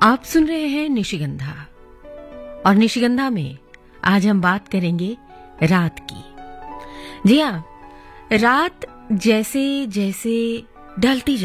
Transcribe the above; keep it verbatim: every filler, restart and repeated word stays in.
आप सुन रहे हैं निशिगंधा और निशिगंधा में आज हम बात करेंगे रात की। जी हाँ, रात जैसे जैसे ढलती